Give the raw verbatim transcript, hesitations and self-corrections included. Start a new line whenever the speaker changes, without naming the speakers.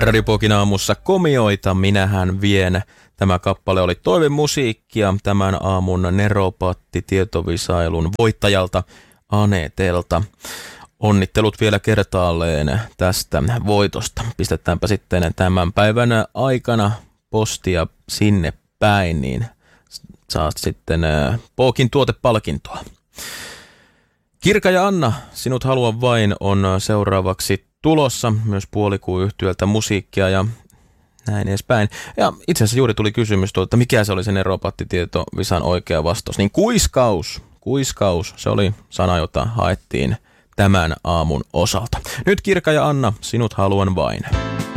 Radiopokin aamussa komioita, minähän vien. Tämä kappale oli toivemusiikkia tämän aamun Neropatti-tietovisailun voittajalta Anetelta. Onnittelut vielä kertaalleen tästä voitosta. Pistetäänpä sitten tämän päivän aikana postia sinne päin, niin saat sitten Pokin tuotepalkintoa. Kirka ja Anna, sinut haluan vain on seuraavaksi tulossa, myös Puolikuuyhtiöltä musiikkia ja näin edespäin. Ja itse asiassa juuri tuli kysymys, että mikä se oli se Neropatti-tietovisan oikea vastaus. Niin kuiskaus, kuiskaus, se oli sana, jota haettiin tämän aamun osalta. Nyt Kirka ja Anna, sinut haluan vain.